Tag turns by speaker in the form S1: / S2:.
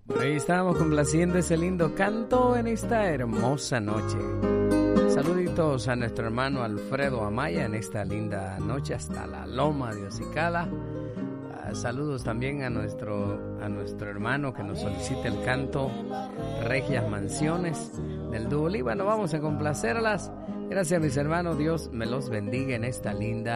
S1: Ahí estábamos complaciendo ese lindo canto en esta hermosa noche. Saluditos a nuestro hermano Alfredo Amaya en esta linda noche hasta la Loma de Ocicala. Saludos también a nuestro hermano que nos solicita el canto Regias Mansiones del dúo Líbano. Vamos a complacerlas. Gracias mis hermanos, Dios me los bendiga en esta linda